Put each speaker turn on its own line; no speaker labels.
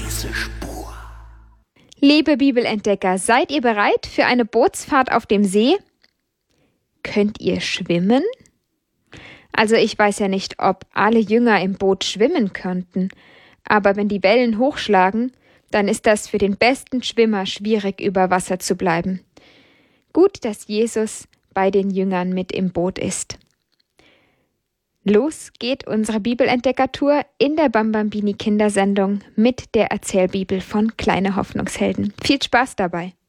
weiße Spur.
Liebe Bibelentdecker, seid ihr bereit für eine Bootsfahrt auf dem See? Könnt ihr schwimmen? Also ich weiß ja nicht, ob alle Jünger im Boot schwimmen könnten, aber wenn die Wellen hochschlagen, dann ist das für den besten Schwimmer schwierig, über Wasser zu bleiben. Gut, dass Jesus bei den Jüngern mit im Boot ist. Los geht unsere Bibelentdeckertour in der Bambambini Kindersendung mit der Erzählbibel von Kleine Hoffnungshelden. Viel Spaß dabei!